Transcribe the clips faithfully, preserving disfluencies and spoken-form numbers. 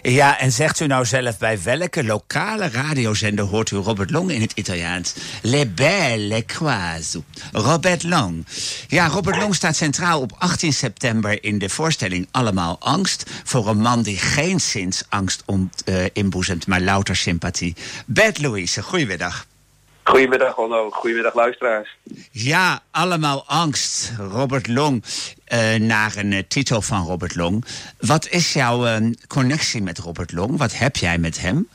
Ja, en zegt u nou zelf bij welke lokale radiozender hoort u Robert Long in het Italiaans? Le belle quasi. Robert Long. Ja, Robert Long staat centraal op achttien september in de voorstelling Allemaal Angst. Voor een man die geen zins angst om, uh, inboezemt, maar louter sympathie. Bert Louise, goedemiddag. Goedemiddag, Onno. Goedemiddag, luisteraars. Ja, Allemaal Angst. Robert Long. Uh, naar een uh, titel van Robert Long. Wat is jouw uh, connectie met Robert Long? Wat heb jij met hem?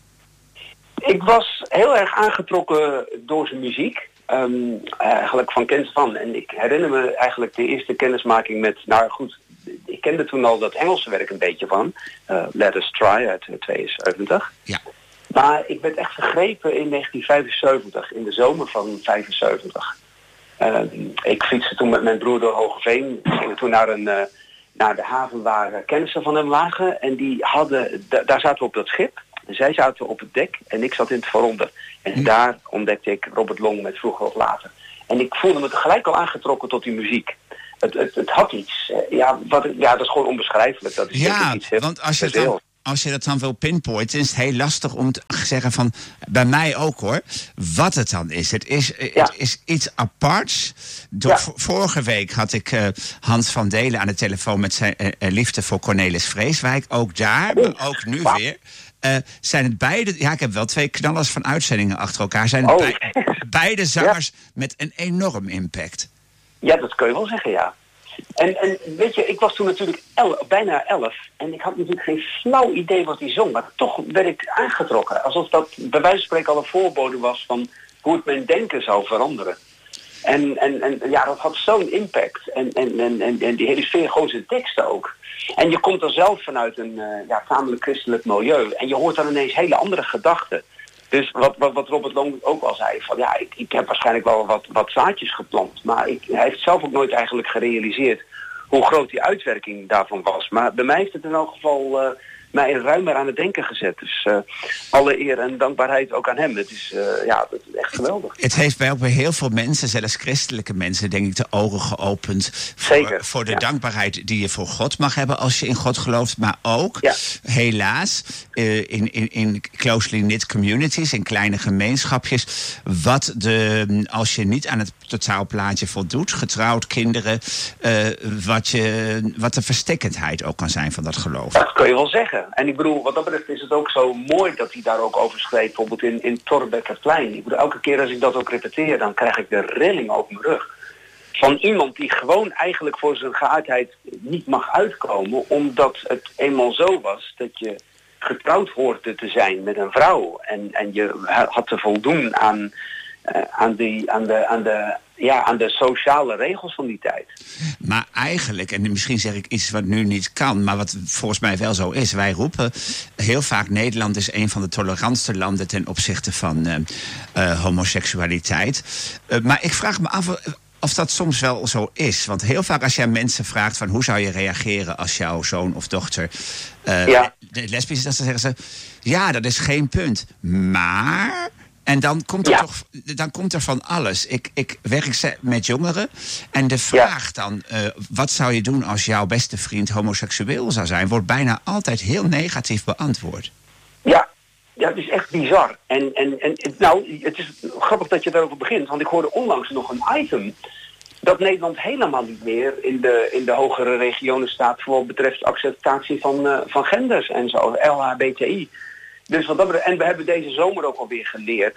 Ik was heel erg aangetrokken door zijn muziek. Um, eigenlijk van kennis van. En ik herinner me eigenlijk de eerste kennismaking met... Nou goed, ik kende toen al dat Engelse werk een beetje van. Uh, Let Us Try uit tweeënzeventig. Ja. Maar ik werd echt gegrepen in negentien vijfenzeventig. In de zomer van vijfenzeventig. Uh, ik fietste toen met mijn broer door Hogeveen. We gingen toen naar, een, uh, naar de haven waar uh, kennissen van hem lagen. En die hadden, d- daar zaten we op dat schip. En zij zaten op het dek en ik zat in het vooronder. En hm. daar ontdekte ik Robert Long met Vroeger of Later. En ik voelde me tegelijk al aangetrokken tot die muziek. Het, het, het had iets. Uh, ja, wat, ja, dat is gewoon onbeschrijfelijk. Dat is ja, iets heel want als je, dan, als je dat dan wil pinpointen, is het heel lastig om te zeggen van... Bij mij ook hoor, wat het dan is. Het is, ja. het is iets aparts. Door, ja. Vorige week had ik uh, Hans van Delen aan de telefoon met zijn uh, liefde voor Cornelis Vreeswijk. Ook daar, maar ook nu wow. weer. Uh, zijn het beide... Ja, ik heb wel twee knallers van uitzendingen achter elkaar. Zijn het oh. beide, beide zangers ja. met een enorm impact. Ja, dat kun je wel zeggen, ja. En, en weet je, ik was toen natuurlijk elf, bijna elf. En ik had natuurlijk geen flauw idee wat hij zong. Maar toch werd ik aangetrokken. Alsof dat bij wijze van spreken al een voorbode was van hoe het mijn denken zou veranderen. En, en, en ja, dat had zo'n impact. En, en, en, en, en die hele sfeer, gewoon zijn teksten ook. En je komt er zelf vanuit een uh, ja, tamelijk christelijk milieu. En je hoort dan ineens hele andere gedachten. Dus wat, wat, wat Robert Long ook al zei, van ja, ik, ik heb waarschijnlijk wel wat, wat zaadjes geplant. Maar ik, hij heeft zelf ook nooit eigenlijk gerealiseerd hoe groot die uitwerking daarvan was. Maar bij mij heeft het in elk geval uh, mij ruimer aan het denken gezet. Dus uh, alle eer en dankbaarheid ook aan hem. Het is, uh, ja, het is echt geweldig. Het heeft bij ook bij heel veel mensen, zelfs christelijke mensen, denk ik, de ogen geopend. Voor, Zeker, voor de ja. dankbaarheid die je voor God mag hebben als je in God gelooft. Maar ook, ja. helaas, uh, in, in, in closely knit communities, in kleine gemeenschapjes, wat de, als je niet aan het totaalplaatje voldoet, getrouwd, kinderen, uh, wat, je, wat de verstikkendheid ook kan zijn van dat geloof. Dat kun je wel zeggen. En ik bedoel, wat dat betreft is het ook zo mooi dat hij daar ook over schreef, bijvoorbeeld in, in Torbekkerplein. Ik bedoel, elke keer als ik dat ook repeteer, dan krijg ik de rilling op mijn rug. Van iemand die gewoon eigenlijk voor zijn geaardheid niet mag uitkomen, omdat het eenmaal zo was dat je getrouwd hoorde te zijn met een vrouw. En, en je had te voldoen aan, uh, aan, die, aan, de, aan, de, ja, aan de sociale regels van die tijd. Maar eigenlijk, en misschien zeg ik iets wat nu niet kan, maar wat volgens mij wel zo is. Wij roepen heel vaak, Nederland is een van de tolerantste landen ten opzichte van uh, uh, homoseksualiteit. Uh, maar ik vraag me af of dat soms wel zo is. Want heel vaak als je aan mensen vraagt van hoe zou je reageren als jouw zoon of dochter uh, ja. lesbisch is, dan zeggen ze, ja, dat is geen punt. Maar... En dan komt er ja. toch, dan komt er van alles. Ik, ik werk met jongeren en de vraag ja. dan, uh, wat zou je doen als jouw beste vriend homoseksueel zou zijn, wordt bijna altijd heel negatief beantwoord. Ja, ja, het is echt bizar. En, en, en nou, het is grappig dat je daarover begint, want ik hoorde onlangs nog een item dat Nederland helemaal niet meer in de, in de hogere regionen staat voor wat betreft acceptatie van, uh, van genders en zo, L H B T I. Dus wat dat betreft, en we hebben deze zomer ook alweer geleerd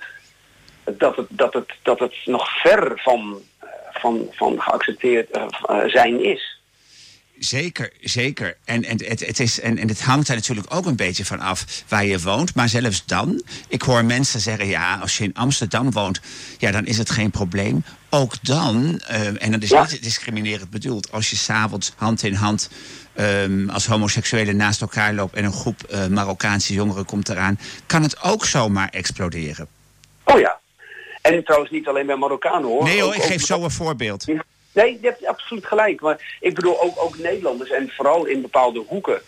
dat het, dat het, dat het nog ver van, van, van geaccepteerd uh, zijn is. Zeker, zeker. En, en, het, het is, en, en het hangt er natuurlijk ook een beetje van af waar je woont. Maar zelfs dan, ik hoor mensen zeggen, ja, als je in Amsterdam woont, ja, dan is het geen probleem. Ook dan, uh, en dat is ja. niet discriminerend bedoeld, als je 's avonds hand in hand Um, als homoseksuelen naast elkaar loopt en een groep uh, Marokkaanse jongeren komt eraan, kan het ook zomaar exploderen. Oh ja. En trouwens niet alleen bij Marokkanen hoor. Nee hoor, ook, ik geef ook... zo een voorbeeld. Nee, je hebt absoluut gelijk. Maar ik bedoel ook, ook Nederlanders en vooral in bepaalde hoeken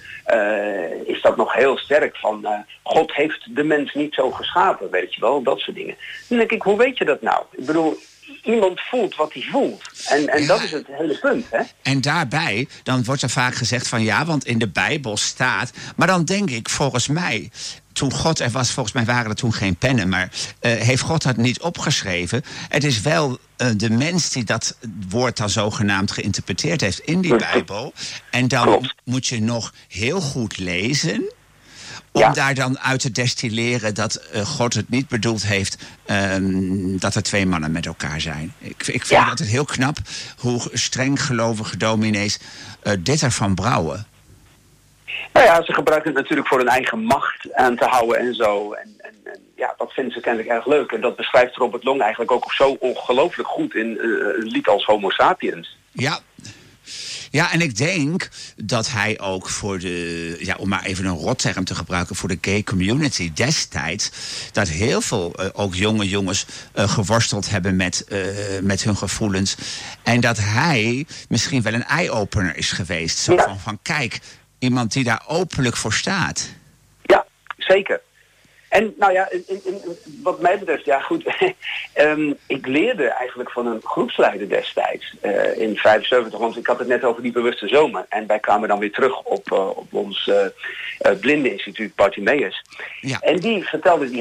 uh, is dat nog heel sterk van uh, God heeft de mens niet zo geschapen, weet je wel, dat soort dingen. Dan denk ik, hoe weet je dat nou? Ik bedoel, iemand voelt wat hij voelt. En, en ja. dat is het hele punt, hè? En daarbij, dan wordt er vaak gezegd van ja, want in de Bijbel staat... Maar dan denk ik, volgens mij... Toen God er was, volgens mij waren er toen geen pennen... maar uh, heeft God dat niet opgeschreven? Het is wel uh, de mens die dat woord dan zogenaamd geïnterpreteerd heeft in die Bijbel. En dan Klopt. moet je nog heel goed lezen... om Ja. daar dan uit te destilleren dat uh, God het niet bedoeld heeft... Um, dat er twee mannen met elkaar zijn. Ik, ik vind Ja. het heel knap hoe streng gelovige dominees uh, dit ervan brouwen. Nou ja, ze gebruiken het natuurlijk voor hun eigen macht aan te houden en zo. En, en, en ja, dat vinden ze kennelijk erg leuk. En dat beschrijft Robert Long eigenlijk ook zo ongelooflijk goed in uh, een lied als Homo Sapiens. Ja. Ja, en ik denk dat hij ook voor de... ja, om maar even een rotterm te gebruiken... voor de gay community destijds... dat heel veel, uh, ook jonge jongens... Uh, geworsteld hebben met, uh, met hun gevoelens. En dat hij misschien wel een eye-opener is geweest. Zo Ja. van, van, kijk, iemand die daar openlijk voor staat. Ja, zeker. En nou ja, in, in, in, wat mij betreft, ja goed, um, ik leerde eigenlijk van een groepsleider destijds uh, in vijfenzeventig, want ik had het net over die bewuste zomer. En wij kwamen dan weer terug op, uh, op ons uh, uh, blindeninstituut Bartimeus. Ja. En die vertelde die